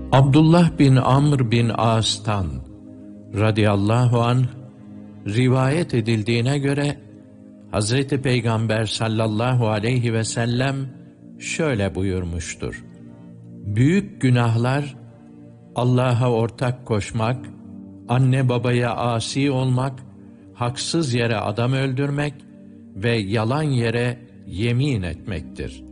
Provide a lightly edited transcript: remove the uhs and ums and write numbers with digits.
Abdullah bin Amr bin As'tan radıyallahu anh rivayet edildiğine göre Hazreti Peygamber sallallahu aleyhi ve sellem şöyle buyurmuştur: büyük günahlar Allah'a ortak koşmak, anne babaya asi olmak, haksız yere adam öldürmek ve yalan yere yemin etmektir.